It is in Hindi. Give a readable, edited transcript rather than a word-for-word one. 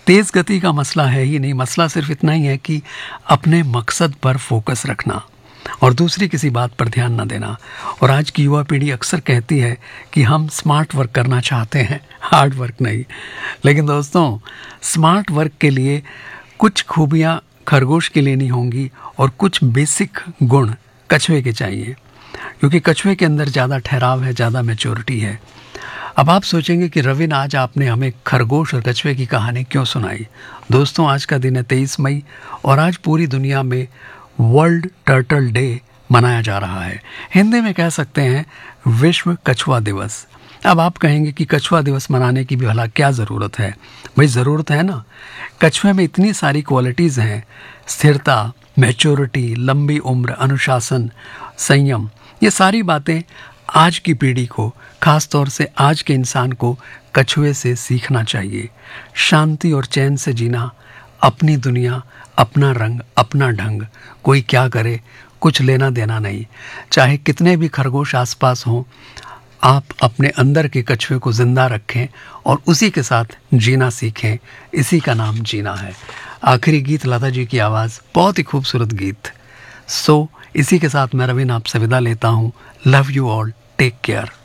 तेज़ गति का मसला है ही नहीं, मसला सिर्फ इतना ही है कि अपने मकसद पर फोकस रखना और दूसरी किसी बात पर ध्यान न देना। और आज की युवा पीढ़ी अक्सर कहती है कि हम स्मार्ट वर्क करना चाहते हैं, हार्ड वर्क नहीं। लेकिन दोस्तों, स्मार्ट वर्क के लिए कुछ खूबियाँ खरगोश के लिए नहीं होंगी और कुछ बेसिक गुण कछुए के चाहिए, क्योंकि कछुए के अंदर ज़्यादा ठहराव है, ज़्यादा मैच्योरिटी है। अब आप सोचेंगे कि रविन, आज आपने हमें खरगोश और कछुए की कहानी क्यों सुनाई? दोस्तों, आज का दिन है 23 मई और आज पूरी दुनिया में वर्ल्ड टर्टल डे मनाया जा रहा है। हिंदी में कह सकते हैं विश्व कछुआ दिवस। अब आप कहेंगे कि कछुआ दिवस मनाने की भी भला क्या ज़रूरत है? भाई ज़रूरत है ना। कछुए में इतनी सारी क्वालिटीज़ हैं, स्थिरता, मैच्योरिटी, लंबी उम्र, अनुशासन, संयम। ये सारी बातें आज की पीढ़ी को, ख़ास तौर से आज के इंसान को कछुए से सीखना चाहिए। शांति और चैन से जीना, अपनी दुनिया, अपना रंग, अपना ढंग, कोई क्या करे कुछ लेना देना नहीं। चाहे कितने भी खरगोश आसपास हों, आप अपने अंदर के कछुए को जिंदा रखें और उसी के साथ जीना सीखें। इसी का नाम जीना है। आखिरी गीत लता जी की आवाज़, बहुत ही खूबसूरत गीत। इसी के साथ मैं रवीन आपसे विदा लेता हूँ। Love you all, take care.